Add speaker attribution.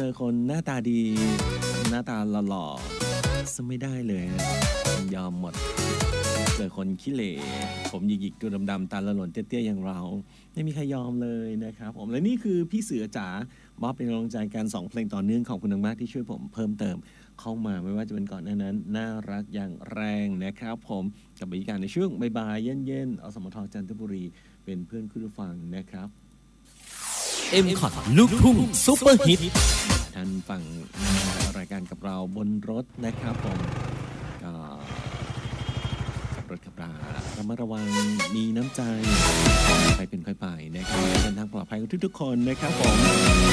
Speaker 1: จอคนหน้าตาดีหน้าตาหล่อๆซะไม่ได้เลยยอมหมดเจอคนขี้เหร่ผมหยิกๆตัวดำๆตาละหล่นเตี้ยๆอย่างเราไม่มีใครยอมเลยนะครับผมและนี่คือพี่เสือจ๋ามอบเป็นกำลังใจการ2เพลงต่อเนื่องขอบคุณมากที่ช่วยผมเพิ่มเติมเข้ามาไม่ว่าจะเป็นก่อนหน้านั้นน่ารักอย่างแรงนะครับผมกับบรรยากาศในช่วงบ่ายๆเย็นๆอสมทจันทบุรีเป็นเพื่อนคุณผู้ฟังนะครับ
Speaker 2: M-Cot ลูกทุ่งซุปเปอร์ฮิต
Speaker 1: ท่านฟังรายการกับเราบนรถนะครับผมก็ขับรถขับราระมัดระวังมีน้ำใจไปเป็นค่อยไปนะครับเดินทางปลอดภัยทุกๆคนนะครับผม